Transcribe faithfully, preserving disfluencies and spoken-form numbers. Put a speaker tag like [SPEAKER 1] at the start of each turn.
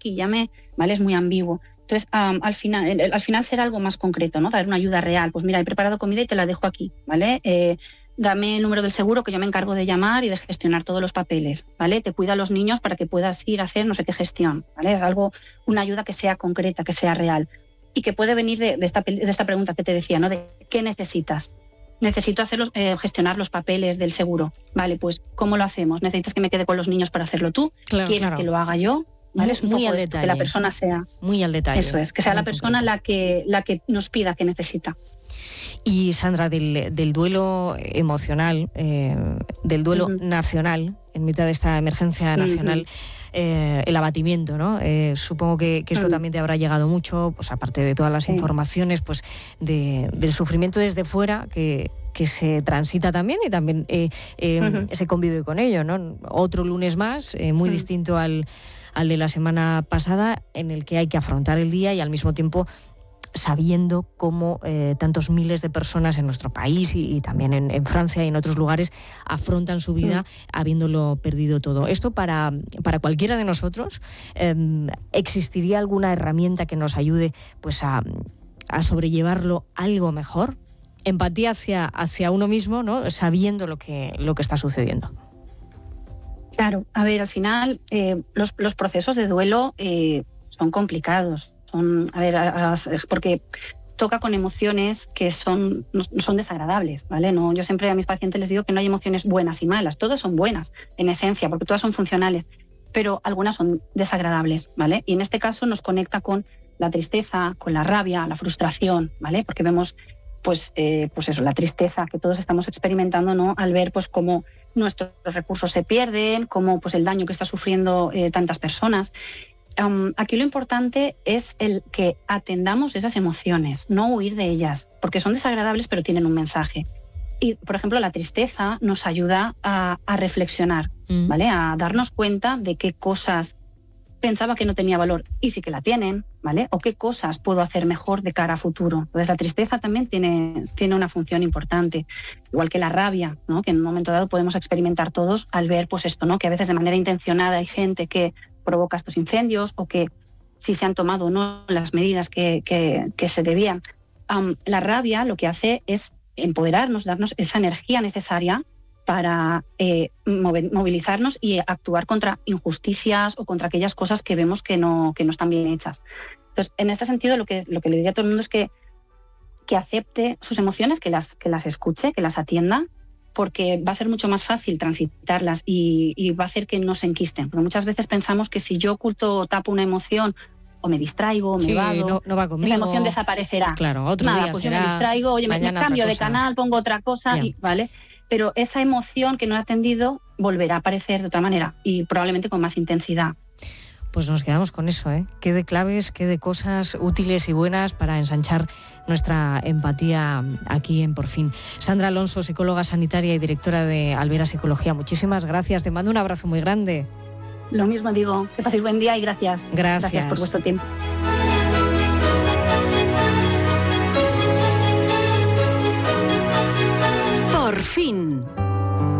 [SPEAKER 1] aquí, llame, ¿vale? Es muy ambiguo. Entonces, um, al final el, al final será algo más concreto, ¿no? Dar una ayuda real. Pues mira, he preparado comida y te la dejo aquí, ¿vale? Eh, dame el número del seguro que yo me encargo de llamar y de gestionar todos los papeles, ¿vale? Te cuida a los niños para que puedas ir a hacer no sé qué gestión, ¿vale? Es algo, una ayuda que sea concreta, que sea real y que puede venir de, de, esta, de esta pregunta que te decía, ¿no? De ¿qué necesitas? Necesito hacer los, eh, gestionar los papeles del seguro. Vale, pues ¿cómo lo hacemos? ¿Necesitas que me quede con los niños para hacerlo tú?
[SPEAKER 2] Claro,
[SPEAKER 1] ¿Quieres
[SPEAKER 2] claro.
[SPEAKER 1] que lo haga yo? ¿Vale? Es un
[SPEAKER 2] muy
[SPEAKER 1] poco
[SPEAKER 2] al
[SPEAKER 1] esto,
[SPEAKER 2] detalle.
[SPEAKER 1] que la persona sea...
[SPEAKER 2] Muy al detalle.
[SPEAKER 1] Eso es, que sea
[SPEAKER 2] muy
[SPEAKER 1] la persona la que, la que nos pida que necesita.
[SPEAKER 2] Y Sandra, del, del duelo emocional, eh, del duelo uh-huh. nacional, en mitad de esta emergencia nacional, uh-huh. eh, el abatimiento, ¿no? Eh, supongo que, que esto uh-huh. también te habrá llegado mucho, pues aparte de todas las sí. informaciones, pues de, del sufrimiento desde fuera que, que se transita también y también eh, eh, uh-huh. se convive con ello, ¿no? Otro lunes más, eh, muy uh-huh. distinto al, al de la semana pasada, en el que hay que afrontar el día y al mismo tiempo sabiendo cómo eh, tantos miles de personas en nuestro país y, y también en, en Francia y en otros lugares afrontan su vida sí. habiéndolo perdido todo. Esto para, para cualquiera de nosotros, eh, ¿existiría alguna herramienta que nos ayude pues a, a sobrellevarlo algo mejor? Empatía hacia, hacia uno mismo, ¿no? Sabiendo lo que, lo que está sucediendo.
[SPEAKER 1] Claro, a ver, al final eh, los, los procesos de duelo eh, son complicados. Son, a ver, a, a, porque toca con emociones que son, no, son desagradables, ¿vale? No, yo siempre a mis pacientes les digo que no hay emociones buenas y malas, todas son buenas en esencia, porque todas son funcionales, pero algunas son desagradables, ¿vale? Y en este caso nos conecta con la tristeza, con la rabia, la frustración, ¿vale? Porque vemos, pues, eh, pues eso, la tristeza que todos estamos experimentando, ¿no? Al ver, pues, cómo nuestros recursos se pierden, cómo, pues, el daño que está sufriendo eh, tantas personas. Um, aquí lo importante es el que atendamos esas emociones, no huir de ellas, porque son desagradables pero tienen un mensaje. Y, por ejemplo, la tristeza nos ayuda a, a reflexionar, mm. ¿vale? A darnos cuenta de qué cosas pensaba que no tenía valor y sí que la tienen, ¿vale? O qué cosas puedo hacer mejor de cara a futuro. Entonces, la tristeza también tiene, tiene una función importante, igual que la rabia, ¿no? Que en un momento dado podemos experimentar todos al ver, pues esto, ¿no? Que a veces de manera intencionada hay gente que provoca estos incendios o que si se han tomado o no las medidas que, que, que se debían. Um, la rabia lo que hace es empoderarnos, darnos esa energía necesaria para eh, movilizarnos y actuar contra injusticias o contra aquellas cosas que vemos que no, que no están bien hechas. Entonces, en este sentido, lo que, lo que le diría a todo el mundo es que, que acepte sus emociones, que las, que las escuche, que las atienda, porque va a ser mucho más fácil transitarlas y, y va a hacer que no se enquisten. Porque muchas veces pensamos que si yo oculto o tapo una emoción o me distraigo, o me
[SPEAKER 2] sí,
[SPEAKER 1] vado,
[SPEAKER 2] no, no va conmigo.
[SPEAKER 1] Esa emoción desaparecerá.
[SPEAKER 2] Claro, otro
[SPEAKER 1] Nada,
[SPEAKER 2] día
[SPEAKER 1] pues
[SPEAKER 2] será,
[SPEAKER 1] yo me distraigo, oye, me, me cambio de canal, pongo otra cosa, y, ¿vale? Pero esa emoción que no he atendido volverá a aparecer de otra manera y probablemente con más intensidad.
[SPEAKER 2] Pues nos quedamos con eso, ¿eh? Qué de claves, qué de cosas útiles y buenas para ensanchar nuestra empatía aquí en Por Fin. Sandra Alonso, psicóloga sanitaria y directora de Albera Psicología, muchísimas gracias. Te mando un abrazo muy grande.
[SPEAKER 1] Lo mismo digo, que paséis buen día y gracias.
[SPEAKER 2] Gracias.
[SPEAKER 1] Gracias por vuestro tiempo.
[SPEAKER 3] Por Fin.